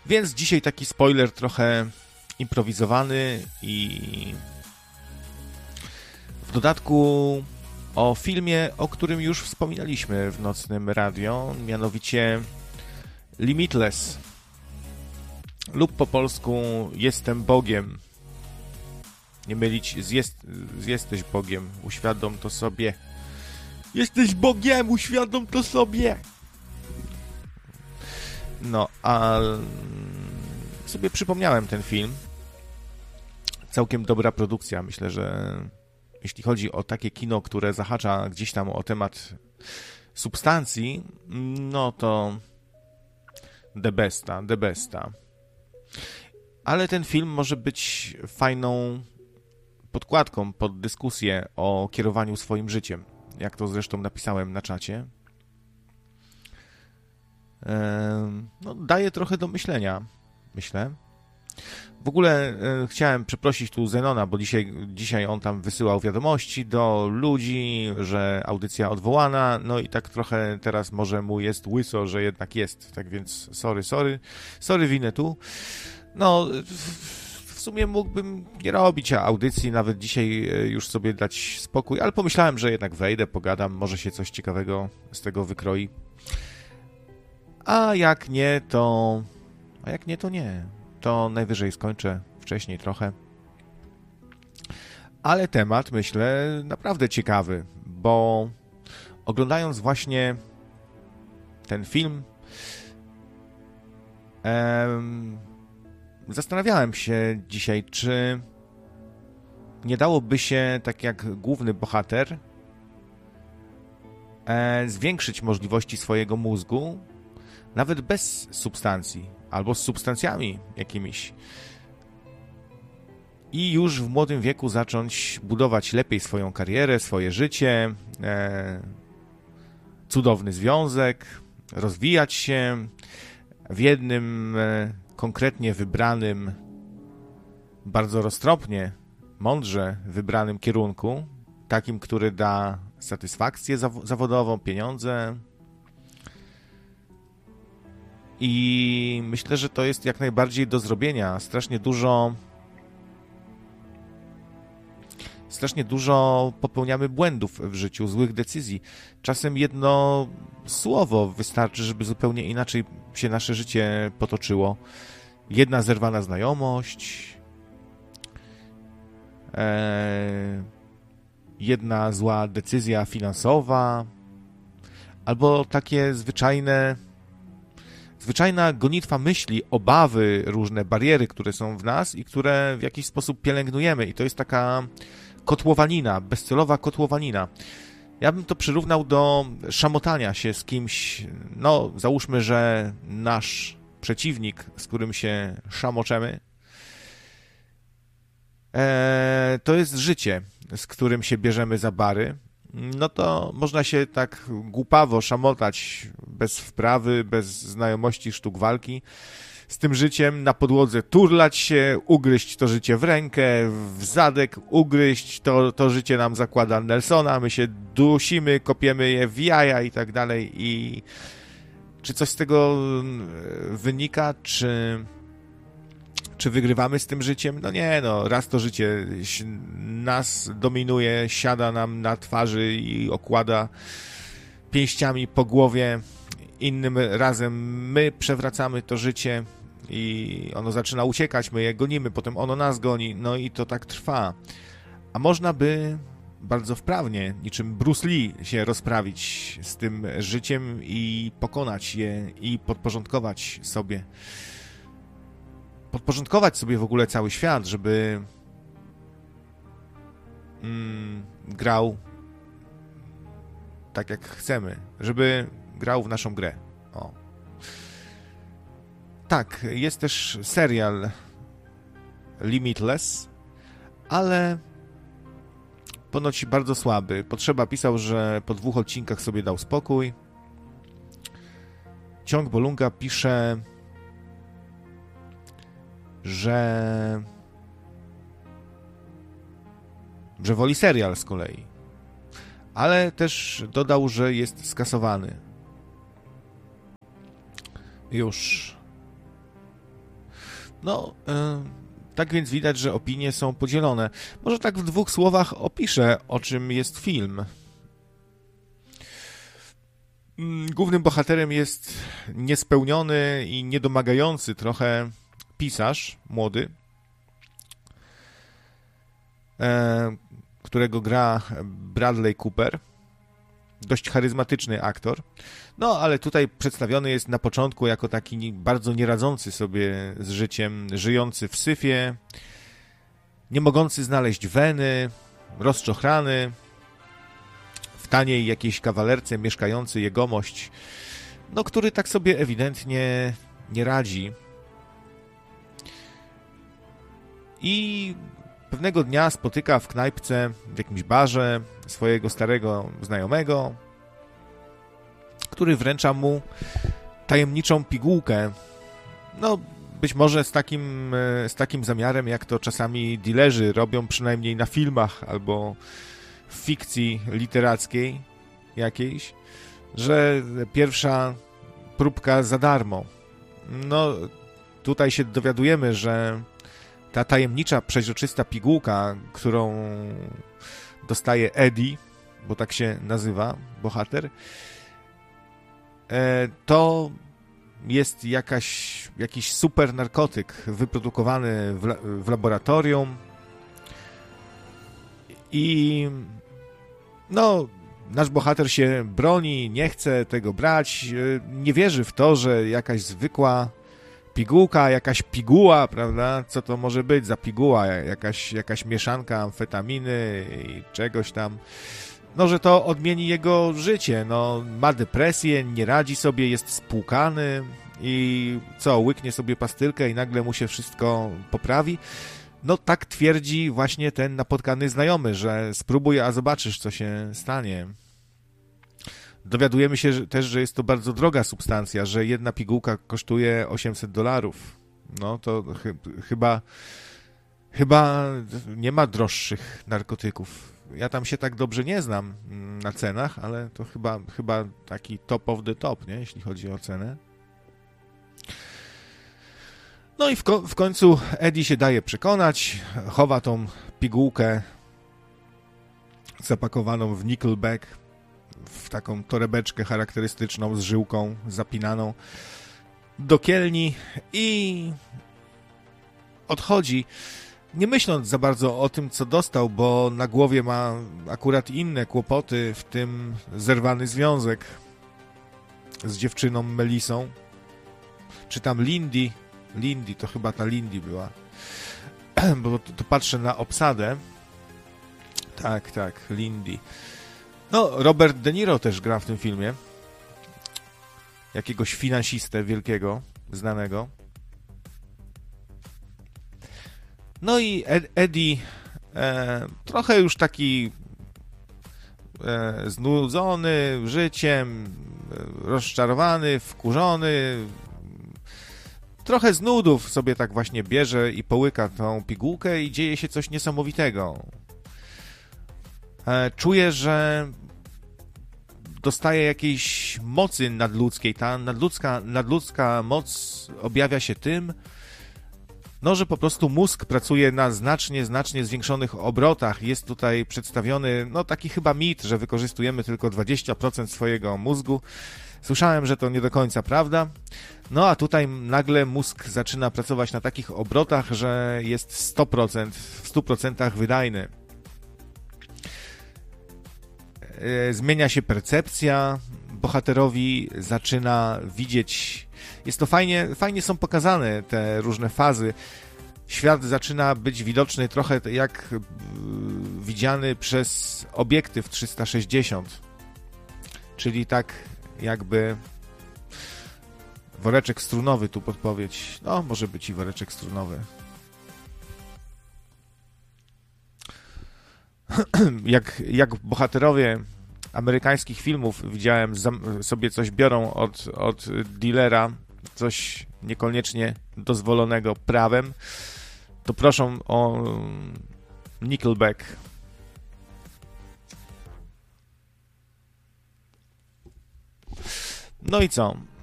Więc dzisiaj taki spoiler trochę improwizowany i w dodatku o filmie, o którym już wspominaliśmy w Nocnym Radio, mianowicie Limitless lub po polsku Jestem Bogiem. Nie mylić jesteś Bogiem, uświadom to sobie. Jesteś Bogiem, uświadom to sobie. No, a sobie przypomniałem ten film. Całkiem dobra produkcja. Myślę, że jeśli chodzi o takie kino, które zahacza gdzieś tam o temat substancji, no to the besta. Ale ten film może być fajną podkładką pod dyskusję o kierowaniu swoim życiem, jak to zresztą napisałem na czacie. No, daje trochę do myślenia, myślę. W ogóle chciałem przeprosić tu Zenona, bo dzisiaj on tam wysyłał wiadomości do ludzi, że audycja odwołana, no i tak trochę teraz może mu jest łyso, że jednak jest, tak więc sorry, winę tu. No, w sumie mógłbym nie robić audycji, nawet dzisiaj już sobie dać spokój, ale pomyślałem, że jednak wejdę, pogadam, może się coś ciekawego z tego wykroi. A jak nie, to nie. To najwyżej skończę wcześniej trochę. Ale temat, myślę, naprawdę ciekawy, bo oglądając właśnie ten film, zastanawiałem się dzisiaj, czy nie dałoby się, tak jak główny bohater, zwiększyć możliwości swojego mózgu, nawet bez substancji, albo z substancjami jakimiś. I już w młodym wieku zacząć budować lepiej swoją karierę, swoje życie, cudowny związek, rozwijać się w jednym konkretnie wybranym, bardzo roztropnie, mądrze wybranym kierunku, takim, który da satysfakcję zawodową, pieniądze. I myślę, że to jest jak najbardziej do zrobienia. Strasznie dużo popełniamy błędów w życiu, złych decyzji. Czasem jedno słowo wystarczy, żeby zupełnie inaczej się nasze życie potoczyło. Jedna zerwana znajomość, jedna zła decyzja finansowa, albo takie zwyczajna gonitwa myśli, obawy, różne bariery, które są w nas i które w jakiś sposób pielęgnujemy. I to jest taka kotłowanina, bezcelowa kotłowanina. Ja bym to przyrównał do szamotania się z kimś, no załóżmy, że nasz przeciwnik, z którym się szamoczemy, to jest życie, z którym się bierzemy za bary. No to można się tak głupawo szamotać, bez wprawy, bez znajomości sztuk walki, z tym życiem na podłodze turlać się, ugryźć to życie w rękę, w zadek ugryźć, to życie nam zakłada Nelsona, my się dusimy, kopiemy je w jaja i tak dalej. I czy coś z tego wynika, czy wygrywamy z tym życiem? No nie, no raz to życie nas dominuje, siada nam na twarzy i okłada pięściami po głowie, innym razem my przewracamy to życie i ono zaczyna uciekać, my je gonimy, potem ono nas goni, no i to tak trwa. A można by bardzo wprawnie, niczym Bruce Lee, się rozprawić z tym życiem i pokonać je i podporządkować sobie w ogóle cały świat, żeby grał tak jak chcemy, żeby grał w naszą grę. O. Tak, jest też serial Limitless, ale ponoć bardzo słaby. Potrzeba pisał, że po 2 odcinkach sobie dał spokój. Ciąg Bolunga pisze, że woli serial z kolei. Ale też dodał, że jest skasowany. Już. No, tak więc widać, że opinie są podzielone. Może tak w 2 słowach opiszę, o czym jest film. Głównym bohaterem jest niespełniony i niedomagający trochę pisarz, młody, którego gra Bradley Cooper. Dość charyzmatyczny aktor. No, ale tutaj przedstawiony jest na początku jako taki bardzo nieradzący sobie z życiem, żyjący w syfie, nie mogący znaleźć weny, rozczochrany, w taniej jakiejś kawalerce mieszkający jegomość, no, który tak sobie ewidentnie nie radzi. I pewnego dnia spotyka w knajpce, w jakimś barze swojego starego znajomego, który wręcza mu tajemniczą pigułkę. No, być może z takim zamiarem, jak to czasami dealerzy robią, przynajmniej na filmach albo w fikcji literackiej jakiejś, że pierwsza próbka za darmo. No, tutaj się dowiadujemy, że ta tajemnicza, przeźroczysta pigułka, którą dostaje Eddie, bo tak się nazywa bohater, to jest jakiś super narkotyk wyprodukowany w laboratorium i no, nasz bohater się broni, nie chce tego brać, nie wierzy w to, że jakaś zwykła pigułka, jakaś piguła, prawda? Co to może być za piguła? Jakaś mieszanka amfetaminy i czegoś tam. No, że to odmieni jego życie. No, ma depresję, nie radzi sobie, jest spłukany i co, łyknie sobie pastylkę i nagle mu się wszystko poprawi? No, tak twierdzi właśnie ten napotkany znajomy, że spróbuj, a zobaczysz, co się stanie. Dowiadujemy się też, że jest to bardzo droga substancja, że jedna pigułka kosztuje $800. No to chyba nie ma droższych narkotyków. Ja tam się tak dobrze nie znam na cenach, ale to chyba taki top of the top, nie? Jeśli chodzi o cenę. No i w końcu Eddie się daje przekonać, chowa tą pigułkę zapakowaną w Nickelback, w taką torebeczkę charakterystyczną z żyłką zapinaną do kielni i odchodzi, nie myśląc za bardzo o tym, co dostał, bo na głowie ma akurat inne kłopoty, w tym zerwany związek z dziewczyną Melisą, czy tam Lindy, to chyba ta Lindy była, bo to patrzę na obsadę. Tak, Lindy. No, Robert De Niro też gra w tym filmie. Jakiegoś finansistę wielkiego, znanego. No i Eddie trochę już taki znudzony życiem, rozczarowany, wkurzony, trochę z nudów sobie tak właśnie bierze i połyka tą pigułkę i dzieje się coś niesamowitego. Czuje, że dostaje jakiejś mocy nadludzkiej. Ta nadludzka moc objawia się tym, no, że po prostu mózg pracuje na znacznie zwiększonych obrotach. Jest tutaj przedstawiony, no, taki chyba mit, że wykorzystujemy tylko 20% swojego mózgu. Słyszałem, że to nie do końca prawda. No, a tutaj nagle mózg zaczyna pracować na takich obrotach, że jest 100%, w 100% wydajny. Zmienia się percepcja, bohaterowi zaczyna widzieć. Jest to fajnie są pokazane te różne fazy. Świat zaczyna być widoczny trochę jak widziany przez obiektyw 360. Czyli tak jakby woreczek strunowy, tu podpowiedź. No, może być i woreczek strunowy. Jak bohaterowie amerykańskich filmów, widziałem, sobie coś biorą od dealera, coś niekoniecznie dozwolonego prawem, to proszą o Nickelback. No i co?